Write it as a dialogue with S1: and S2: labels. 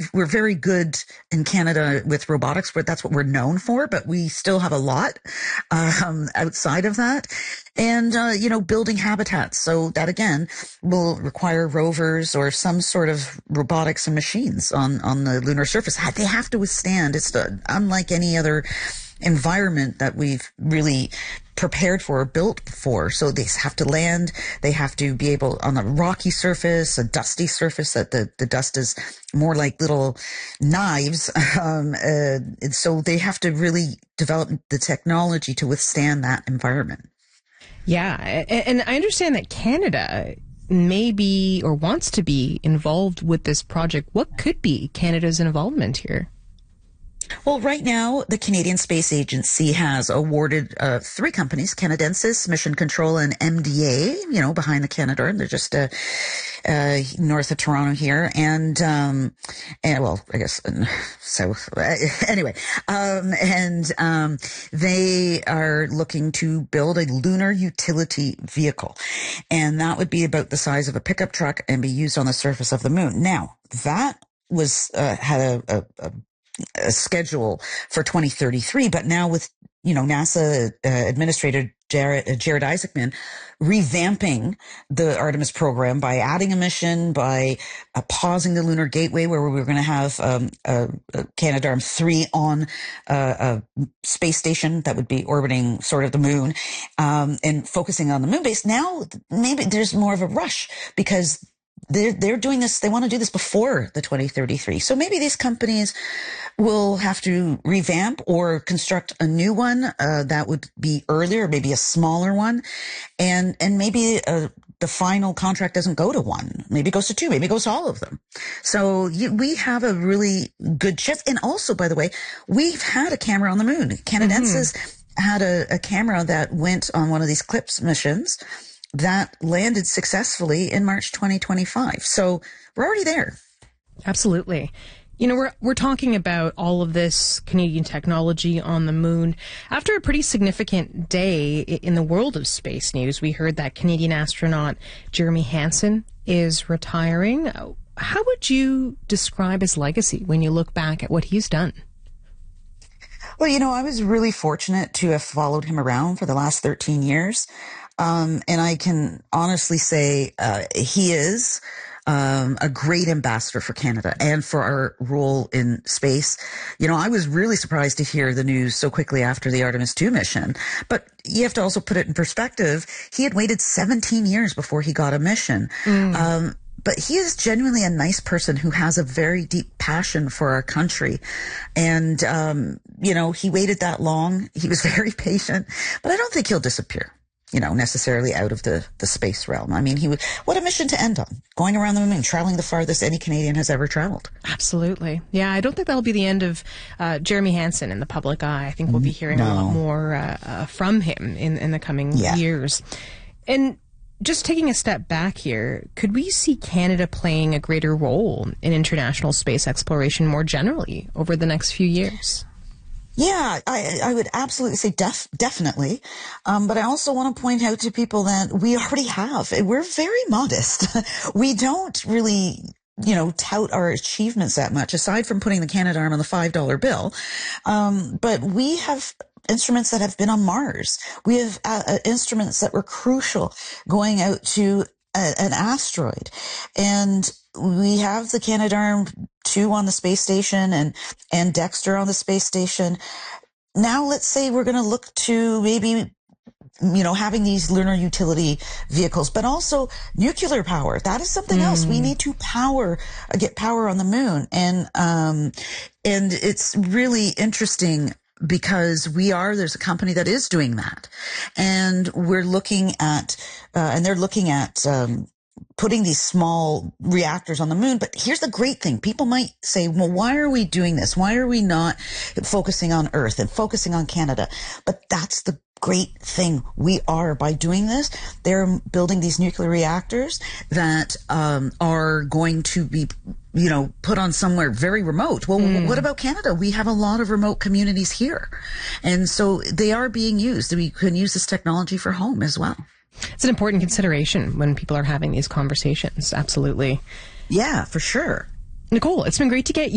S1: we're very good in Canada with robotics, but that's what we're known for. But we still have a lot outside of that, and building habitats. So that again will require rovers or some sort of robotics and machines on the lunar surface. They have to withstand. It's unlike any other environment that we've really prepared for or built for. So they have to land, they have to be able on a rocky surface, a dusty surface that the dust is more like little knives. And so they have to really develop the technology to withstand that environment.
S2: Yeah. And I understand that Canada may be or wants to be involved with this project. What could be Canada's involvement here?
S1: Well, right now, the Canadian Space Agency has awarded 3 companies, Canadensis, Mission Control, and MDA, behind the Canadarm. They're just north of Toronto here. And well, I guess south. Anyway, they are looking to build a lunar utility vehicle. And that would be about the size of a pickup truck and be used on the surface of the moon. Now, that was had a schedule for 2033, but now with NASA Administrator Jared Isaacman revamping the Artemis program by adding a mission, by pausing the Lunar Gateway, where we were going to have Canadarm3 on a space station that would be orbiting sort of the moon, and focusing on the moon base. Now maybe there's more of a rush because they're doing this. They want to do this before the 2033. So maybe these companies will have to revamp or construct a new one that would be earlier, maybe a smaller one, and maybe the final contract doesn't go to one. Maybe it goes to 2. Maybe it goes to all of them. So we have a really good chance. And also, by the way, we've had a camera on the moon. Canadensis had a camera that went on one of these CLIPS missions that landed successfully in March 2025. So we're already there.
S2: Absolutely. We're talking about all of this Canadian technology on the moon. After a pretty significant day in the world of space news, we heard that Canadian astronaut Jeremy Hansen is retiring. How would you describe his legacy when you look back at what he's done?
S1: Well, I was really fortunate to have followed him around for the last 13 years. And I can honestly say he is a great ambassador for Canada and for our role in space. I was really surprised to hear the news so quickly after the Artemis 2 mission. But you have to also put it in perspective. He had waited 17 years before he got a mission. But he is genuinely a nice person who has a very deep passion for our country. And, he waited that long. He was very patient, but I don't think he'll disappear, necessarily out of the space realm. I mean, what a mission to end on. Going around the moon, traveling the farthest any Canadian has ever traveled.
S2: Absolutely. Yeah, I don't think that'll be the end of Jeremy Hansen in the public eye. I think we'll be hearing a lot more from him in the coming years. And just taking a step back here, could we see Canada playing a greater role in international space exploration more generally over the next few years?
S1: Yeah, I would absolutely say definitely. But I also want to point out to people that we already have. We're very modest. We don't really, tout our achievements that much, aside from putting the Canadarm on the $5 bill. But we have instruments that have been on Mars. We have instruments that were crucial going out to an asteroid. And we have the Canadarm2 on the space station and Dexter on the space station. Now let's say we're going to look to maybe, having these lunar utility vehicles, but also nuclear power. That is something else. We need to get power on the moon. And it's really interesting because there's a company that is doing that. And we're looking at, and they're looking at, putting these small reactors on the moon. But here's the great thing. People might say, well, why are we doing this? Why are we not focusing on Earth and focusing on Canada? But that's the great thing. We are, by doing this, they're building these nuclear reactors that are going to be put on somewhere very remote. Well, what about Canada? We have a lot of remote communities here. And so they are being used. We can use this technology for home as well.
S2: It's an important consideration when people are having these conversations. Absolutely.
S1: Yeah, for sure.
S2: Nicole, it's been great to get you.